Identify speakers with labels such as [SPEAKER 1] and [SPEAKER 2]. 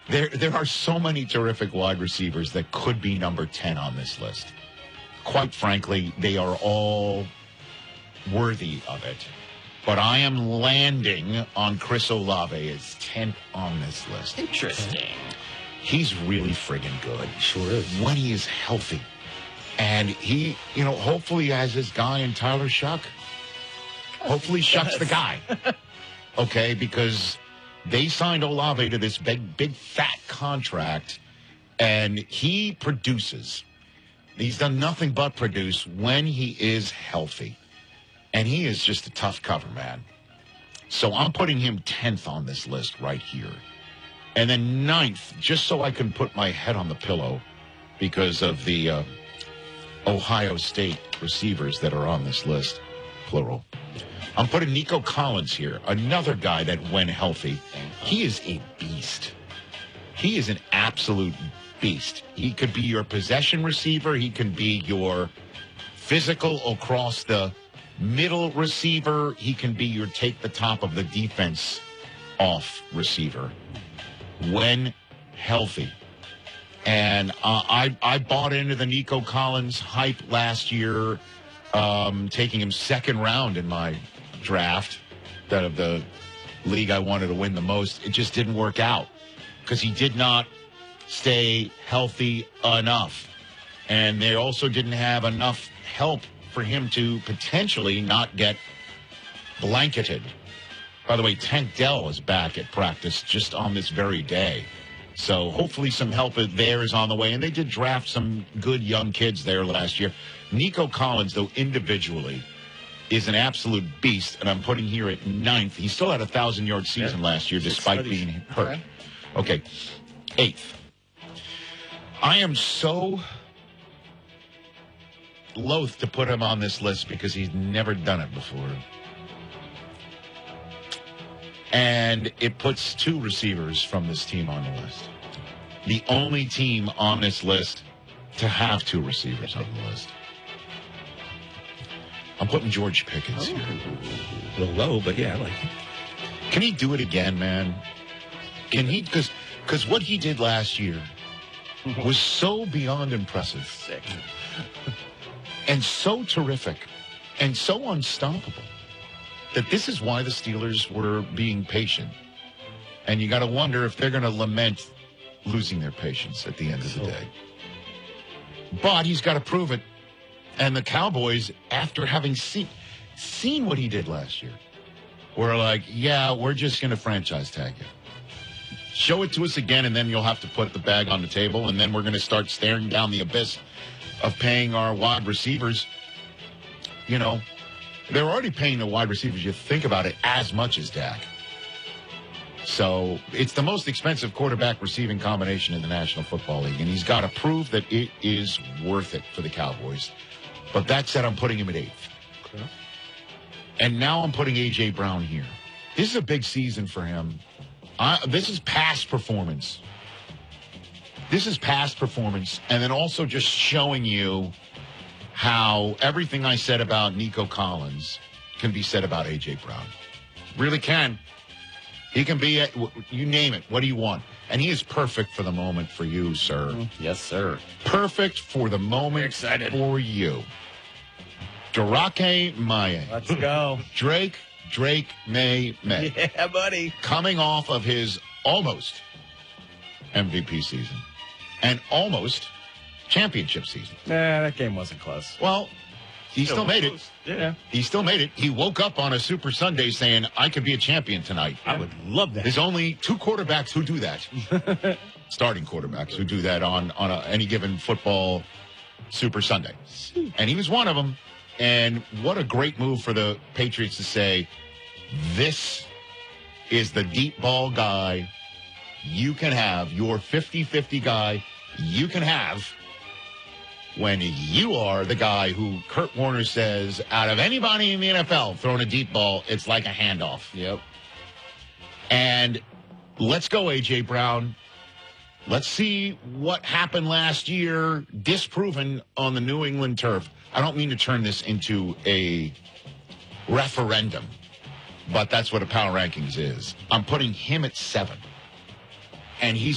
[SPEAKER 1] There are so many terrific wide receivers that could be number 10 on this list. Quite frankly, they are all worthy of it. But I am landing on Chris Olave as 10th on this list.
[SPEAKER 2] Interesting.
[SPEAKER 1] He's really friggin' good.
[SPEAKER 3] Sure is.
[SPEAKER 1] When he is healthy. And he, hopefully has his guy in Tyler Shuck. Hopefully Shuck's the guy. Okay, because they signed Olave to this big, fat contract, and he produces. He's done nothing but produce when he is healthy. And he is just a tough cover, man. So I'm putting him 10th on this list right here. And then 9th, just so I can put my head on the pillow because of the Ohio State receivers that are on this list, plural. I'm putting Nico Collins here, another guy that, when healthy, he is a beast. He is an absolute beast. He could be your possession receiver. He can be your physical across the middle receiver. He can be your take the top of the defense off receiver when healthy. And I bought into the Nico Collins hype last year, taking him second round in my draft, that of the league I wanted to win the most. It just didn't work out because he did not stay healthy enough. And they also didn't have enough help for him to potentially not get blanketed. By the way, Tank Dell is back at practice just on this very day. So hopefully some help there is on the way. And they did draft some good young kids there last year. Nico Collins, though, individually is an absolute beast. And I'm putting here at 9th. He still had a 1,000-yard season last year despite being hurt. Okay. 8th. I am so loath to put him on this list because he's never done it before. And it puts 2 receivers from this team on the list. The only team on this list to have 2 receivers on the list. I'm putting George Pickens here.
[SPEAKER 3] A little low, but yeah, I like it.
[SPEAKER 1] Can he do it again, man? Can he? Because what he did last year was so beyond impressive.
[SPEAKER 2] Sick.
[SPEAKER 1] And so terrific and so unstoppable that this is why the Steelers were being patient. And you got to wonder if they're going to lament losing their patience at the end of the day. But he's got to prove it. And the Cowboys, after having seen what he did last year, were like, yeah, we're just going to franchise tag you. Show it to us again, and then you'll have to put the bag on the table, and then we're going to start staring down the abyss of paying our wide receivers. They're already paying the wide receivers, you think about it, as much as Dak. So it's the most expensive quarterback receiving combination in the National Football League, and he's got to prove that it is worth it for the Cowboys. But that said, I'm putting him at 8th.
[SPEAKER 3] Okay.
[SPEAKER 1] And now I'm putting A.J. Brown here. This is a big season for him. This is past performance. This is past performance, and then also just showing you how everything I said about Nico Collins can be said about A.J. Brown. Really can. He can be, you name it. What do you want? And he is perfect for the moment for you, sir.
[SPEAKER 2] Yes, sir.
[SPEAKER 1] Perfect for the moment for you. Drake Maye.
[SPEAKER 2] Let's go.
[SPEAKER 1] Drake May.
[SPEAKER 2] Yeah, buddy.
[SPEAKER 1] Coming off of his almost MVP season and almost championship season.
[SPEAKER 2] Nah, that game wasn't close.
[SPEAKER 1] Well, he still made it.
[SPEAKER 2] Yeah.
[SPEAKER 1] He still made it. He woke up on a Super Sunday saying, I could be a champion tonight.
[SPEAKER 2] I would love that.
[SPEAKER 1] There's only 2 quarterbacks who do that. Starting quarterbacks who do that on any given football Super Sunday. And he was one of them. And what a great move for the Patriots to say, this is the deep ball guy you can have, your 50-50 guy you can have when you are the guy who Kurt Warner says, out of anybody in the NFL throwing a deep ball, it's like a handoff.
[SPEAKER 2] Yep.
[SPEAKER 1] And let's go, A.J. Brown. Let's see what happened last year, disproven on the New England turf. I don't mean to turn this into a referendum, but that's what a power rankings is. I'm putting him at 7. And he's